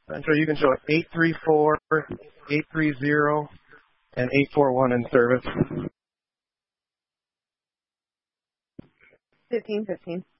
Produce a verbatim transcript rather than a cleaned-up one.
Central, you can show eight three four, eight three zero, and eight four one in service. fifteen fifteen.